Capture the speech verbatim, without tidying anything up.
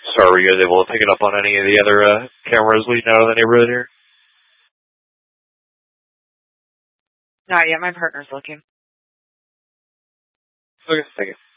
So are you guys able to pick it up on any of the other uh, cameras leading out of the neighborhood here? Not yet. My partner's looking. Okay, thank you.